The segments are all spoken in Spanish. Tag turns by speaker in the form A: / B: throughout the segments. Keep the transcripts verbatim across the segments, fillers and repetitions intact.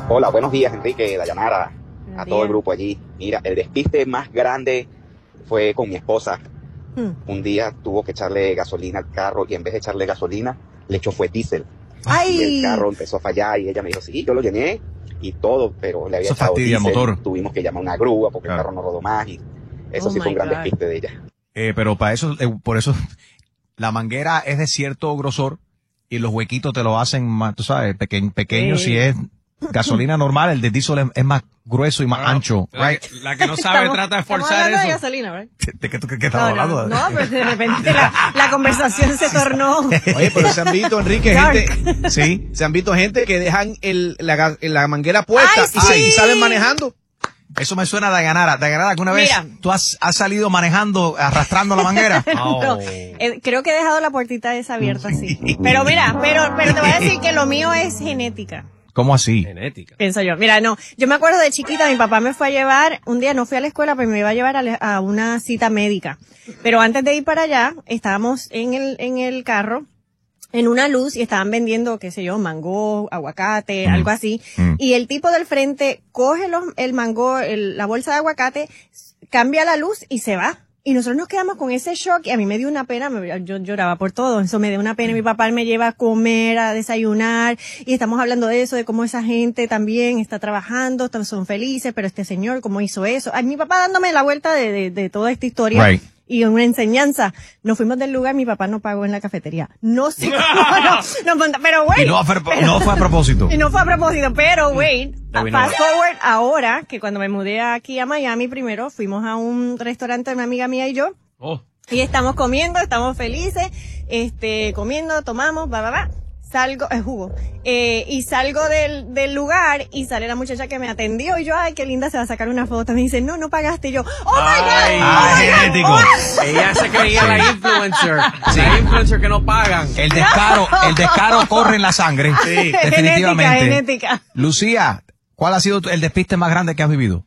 A: Hola, buenos días, Enrique, Dayanara,
B: Buenos
A: a
B: días.
A: todo el grupo allí. Mira, el despiste más grande fue con mi esposa.
B: Hmm.
A: Un día tuvo que echarle gasolina al carro y en vez de echarle gasolina, le echó fue diésel.
B: ¡Ay!
A: Y el carro empezó a fallar y ella me dijo, sí, yo lo llené y todo, pero le había
C: Eso
A: echado
C: fastidia el
A: diésel.
C: motor.
A: Tuvimos que llamar a una grúa porque
C: Claro.
A: el carro no rodó más y eso
B: Oh
A: sí fue
B: my
A: un gran
B: God.
A: despiste de ella.
C: Eh, pero para eso, eh, por eso, la manguera es de cierto grosor y los huequitos te lo hacen más, tú sabes, peque- pequeños.
B: Sí.
C: Si es gasolina normal, el de diésel es, es más grueso y más
D: Bueno,
C: ancho,
D: la,
C: right?
D: que, la que no sabe
B: Estamos-
D: trata de
B: estamos
D: forzar
B: hablando de
D: eso.
B: gasolina, ¿verdad?
C: ¿De qué tú qué, qué
B: No,
C: estás
B: no,
C: hablando?
B: no, pero de repente la, la conversación se tornó.
E: Oye, pero se han visto, Enrique,
B: Dark.
E: gente,
C: Sí.
E: se han visto gente que dejan el, la, gas- la manguera puesta
B: ¡Ay,
E: y, se-
B: sí!
E: y salen manejando.
C: Eso me suena a Dayanara. Dayanara, ¿alguna vez
B: Mira.
C: tú has, has salido manejando, arrastrando la manguera?
D: Oh.
B: No, eh, creo que he dejado la puertita esa abierta así. Pero mira, pero, pero te voy a decir que lo mío es genética.
C: ¿Cómo así?
D: Genética.
B: Pienso yo. Mira, no, yo me acuerdo de chiquita, mi papá me fue a llevar, un día no fui a la escuela, pero me iba a llevar a, la- a una cita médica. Pero antes de ir para allá, estábamos en el, en el carro, en una luz, y estaban vendiendo, qué sé yo, mango, aguacate,
C: Mm.
B: algo así.
C: Mm.
B: Y el tipo del frente coge los, el mango, el- la bolsa de aguacate, cambia la luz y se va. Y nosotros nos quedamos con ese shock y a mí me dio una pena, me- yo lloraba por todo, eso me dio una pena. Mi papá me lleva a comer, a desayunar y estamos hablando de eso, de cómo esa gente también está trabajando, tam- son felices, pero este señor, ¿cómo hizo eso? Ay, mi papá dándome la vuelta de, de, de toda esta historia.
C: Right.
B: Y una enseñanza. Nos fuimos del lugar, mi papá no pagó en la cafetería. No sé cómo, no, no, pero
C: Y
B: wait.
C: no, fue- no fue a propósito.
B: Y no fue a propósito, pero wait,
D: Ya vino
B: fast
D: ahora.
B: forward ahora, que cuando me mudé aquí a Miami primero, fuimos a un restaurante de una amiga mía y yo,
D: Oh.
B: y estamos comiendo, estamos felices, este, comiendo, tomamos, va, va, va. Salgo, es jugo, eh, y salgo del, del lugar y sale la muchacha que me atendió y yo, ay, qué linda, se va a sacar una foto. Me dice, no, no pagaste. Y yo, oh my
D: Ay.
B: God,
C: Ah,
B: oh my God,
C: genético.
B: oh.
D: Ella se creía la influencer. La influencer que no pagan.
C: El descaro, el descaro corre en la sangre. Sí, definitivamente.
B: Genética, genética.
C: Lucía, ¿cuál ha sido tu- el despiste más grande que has vivido?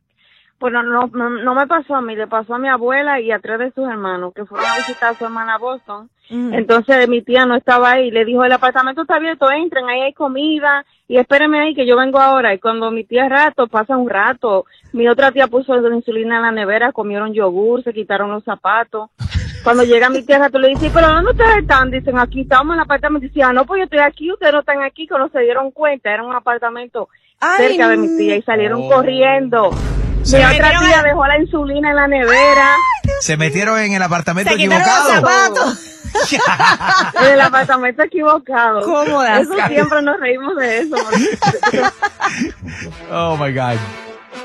F: Bueno, no, no, no me pasó a mí, le pasó a mi abuela y a tres de sus hermanos que fueron a visitar a su hermana a Boston.
B: Mm.
F: Entonces mi tía no estaba ahí, le dijo, el apartamento está abierto, entren, ahí hay comida y espérenme ahí que yo vengo ahora. Y cuando mi tía rato, pasa un rato, mi otra tía puso la insulina en la nevera, comieron yogur, se quitaron los zapatos. Cuando llega mi tía rato le dice, pero ¿dónde ustedes están? Dicen, aquí estamos en el apartamento. Dice, ah, no, pues yo estoy aquí, ustedes no están aquí, que no se dieron cuenta, era un apartamento
B: Ay,
F: cerca de mi tía y salieron
D: oh.
F: corriendo.
B: Se
F: Mi otra
B: metieron
F: tía
B: a-
F: dejó la insulina en la nevera.
C: Se metieron en el apartamento
B: Se quitaron los
C: equivocado.
B: zapatos.
F: En el apartamento equivocado.
B: Cómodas.
F: Eso siempre nos reímos de eso. porque-
C: Oh my God.